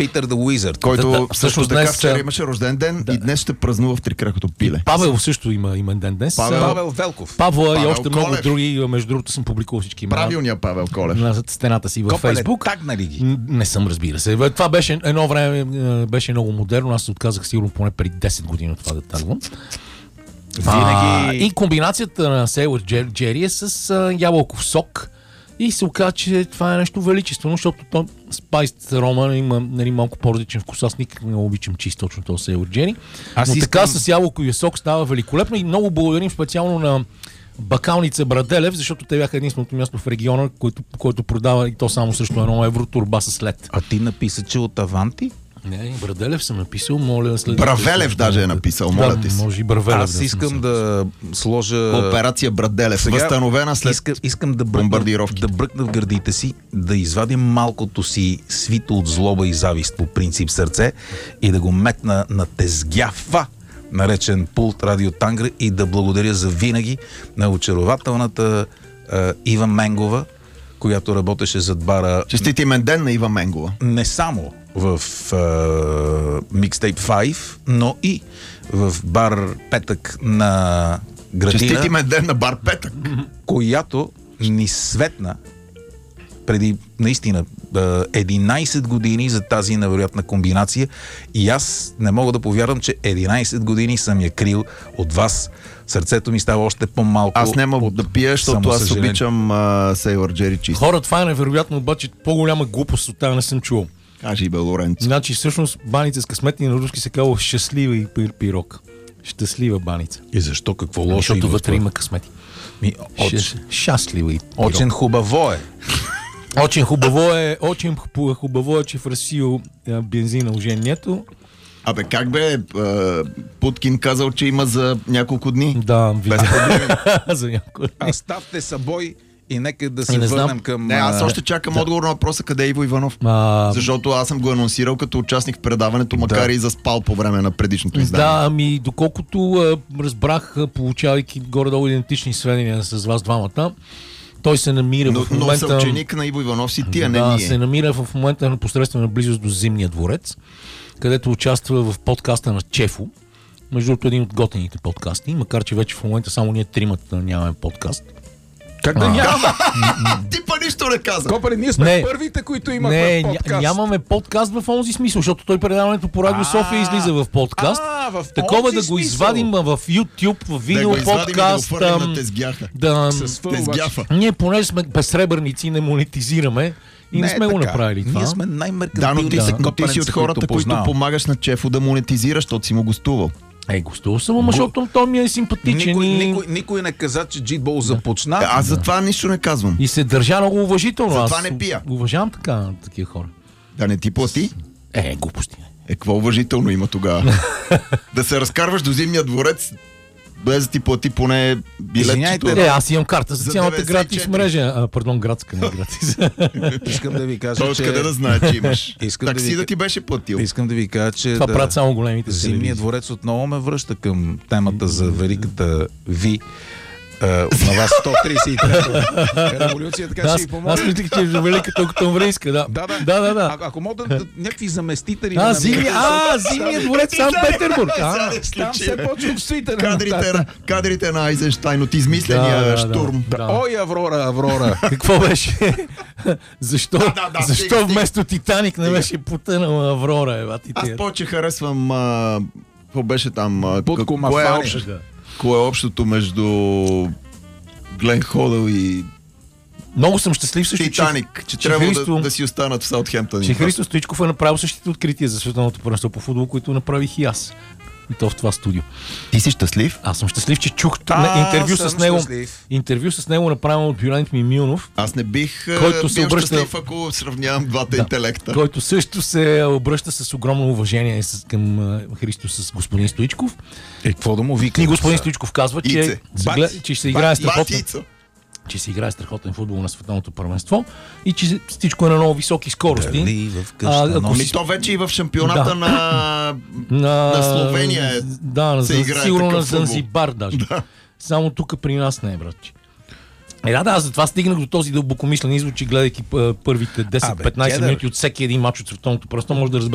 Питър the Wizard. Който всъщност така днес вчера имаше рожден ден и днес ще празнува в Трикракото пиле. Павел също има ден днес. Павел Велков. Павла и Павел още много Колев. други. Между другото съм публикувал всички имена. Правилният Павел Колев. На стената си във Копеле, Фейсбук. тагнали ги. Не съм, разбира се. Това беше едно време, беше много модерно. Аз се отказах сигурно поне преди 10 години от това да тагвам. Винаги... И комбинацията на Sailor Jerry е с ябълков сок. И се оказа, че това е нещо величествено, защото то Spiced Roman има малко по-различен вкус. Аз никак не обичам чист точно този Sailor Jerry. Но така с ябълковия сок става великолепно и много благодарим специално на Бакалница Браделев, защото те бяха единственото място в региона, който продава и то само срещу 1 евро турба с лед. А ти написа, че от Аванти? Не, Браделев съм написал, моля да след... Бравелев даже е написал, моля ти се. Може и Бравелев. Аз искам да сложа... Операция Браделев, Сега възстановена след искам да бомбардировки. Да бръкна в гърдите си, да извадим малкото си свито от злоба и завист по принцип сърце и да го метна на тезгяфа, наречен Пулт Радио Тангра, и да благодаря за винаги на очарователната Ива Менгова, която работеше зад бара. Честит имен ден на Ива Менгова. Не само в Mixtape 5, но и в бар Петък на Градина. Честит имен ден на бар Петък. Която ни светна преди наистина 11 години за тази невероятна комбинация и аз не мога да повярвам, че 11 години съм я крил от вас. Сърцето ми става още по-малко. Аз няма да пия, защото аз обичам Sailor Jerry чист. Хора, това е невероятно, обаче по-голяма глупост от тази не съм чувал. Кажи бе, Лоренцо. Значи всъщност баница с късметни на руски се казва щастлива и пирог. Щастлива баница. И защо? Какво лошо? Защото вътре има късмети. Щастлива и пирог. Очень хубаво е. Очень хубаво е, че в Русия бензина уже нето. Абе, как бе, Путкин казал, че има за няколко дни? Да, за няколко дни. Ставте събой и нека да се върнем към... Не, аз още чакам отговор на въпроса къде е Иво Иванов. Защото аз съм го анонсирал като участник в предаването, макар и заспал по време на предишното издание. Да, ами доколкото разбрах, получавайки горе-долу идентични сведения с вас двамата, той се намира в момента... Но съученик на Иво Иванов си ти, а не ние. се намира в момента на посредствена близост до Зимния дворец, където участва в подкаста на Чефо. Между другото, един от готените подкасти, макар че вече в момента само ние тримата нямаме подкаст. Как да няма? Ти па нищо не каза. Копале, ние сме първите, които имахме подкаст. Нямаме подкаст в онзи смисъл, защото той предаването по Радио София излиза в подкаст. Такова да го извадим в YouTube, в видео подкаст. Да, ние понеже сме безсребърници, не монетизираме. И не сме го направили това. Ние сме най-меркантилни. Но ти си от хората, които помагаш на Чефо да монетизираш, защото си му гостувал. Гостувал съм, защото той ми е симпатичен. Никой не каза, че Джитбол започна. Аз за това нищо не казвам. И се държа много уважително. За това не пия. Уважавам такива хора. Да не ти плати? Глупости. Какво уважително има тогава? Да се разкарваш до Зимния дворец, без да ти плати поне билетчето. Аз имам карта за цялата гратис мрежа. Пардон, градска, не гратис. Искам да ви кажа, че... Къде да знае, че имаш. Такси да ти беше платил. Искам да ви кажа, че... Това правят само големите телевизии. Зимният дворец отново ме връща към темата за великата Ви. На вас 133-та революция, така ще ви помогна. Аз мислих, че е великата октомврийска, да. Да. Ако могат някакви заместители... Зимният дворец Санкт-Петербург. Там се почва в свите. Кадрите на Айзенштайн от измисления штурм. Ой, Аврора. Какво беше? Защо вместо Титаник не беше потънала Аврора? Аз повече харесвам... Какво беше там? Кое е общото между Глен Ходъл и много съм щастлив също, Титаник, че трябва да си останат в Саутхемптън. Че Христо Стоичков е направил същите открития за световното първенство по футбол, които направих и аз. И то в това студио. Ти си щастлив? Аз съм щастлив, че чух интервю с него направено от Бюрент Мимилнов. Аз не бих който бил щастлив, ако сравнявам двата интелекта. Който също се обръща с огромно уважение към Христо с господин Стоичков. Какво да му вика? И господин Стоичков казва, че ще се играе страхотно. Че се играе страхотен футбол на световното първенство и че всичко е на много високи скорости. То вече и в шампионата на Словения се играе сигурно на Занзибар даже. Само тук при нас не е, братче. Аз затова стигнах до този дълбокомислен извод, че гледайки първите 10-15 минути от всеки един мач от световното първенство, може да разбера